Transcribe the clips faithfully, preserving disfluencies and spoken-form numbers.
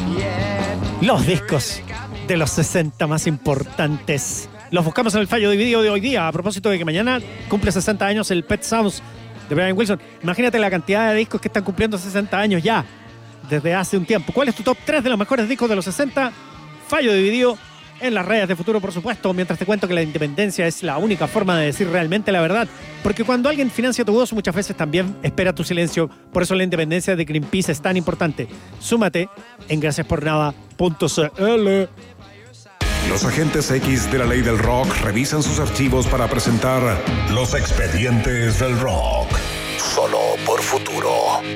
Los discos de los sesenta más importantes. Los buscamos en el fallo dividido de hoy día. A propósito de que mañana cumple sesenta años el Pet Sounds de Brian Wilson. Imagínate la cantidad de discos que están cumpliendo sesenta años ya, desde hace un tiempo. ¿Cuál es tu top tres de los mejores discos de los sesenta? Fallo dividido en las redes de Futuro, por supuesto, mientras te cuento que la independencia es la única forma de decir realmente la verdad. Porque cuando alguien financia tu voz, muchas veces también espera tu silencio. Por eso la independencia de Greenpeace es tan importante. Súmate en gracias por nada punto c l. Los agentes X de la ley del rock revisan sus archivos para presentar los expedientes del rock. Solo por Futuro.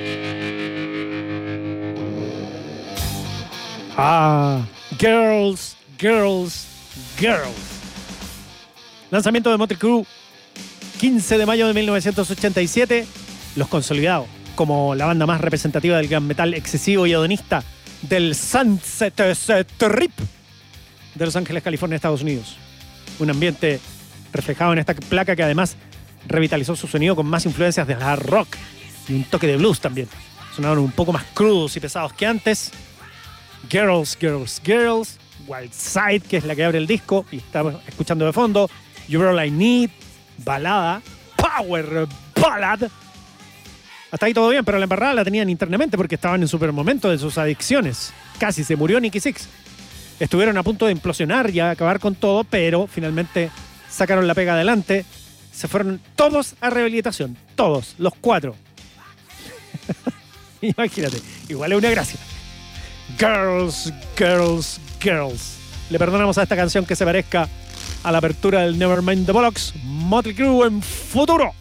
Ah, Girls, Girls, Girls. Lanzamiento de Mötley Crüe, quince de mayo de mil novecientos ochenta y siete. Los consolidados como la banda más representativa del gran metal excesivo y hedonista del Sunset Strip de Los Ángeles, California, Estados Unidos. Un ambiente reflejado en esta placa que además revitalizó su sonido con más influencias de hard rock y un toque de blues también. Sonaron un poco más crudos y pesados que antes. Girls, Girls, Girls, Wild Side, que es la que abre el disco y estamos escuchando de fondo. You're All I Need, balada, power ballad. Hasta ahí todo bien, pero la embarrada la tenían internamente porque estaban en super momento de sus adicciones. Casi se murió Nicky Six. Estuvieron a punto de implosionar y a acabar con todo, pero finalmente sacaron la pega adelante. Se fueron todos a rehabilitación, todos, los cuatro. Imagínate, igual es una gracia. Girls, Girls, Girls. Le perdonamos a esta canción que se parezca a la apertura del Nevermind the Bollocks. Mötley Crüe en Futuro.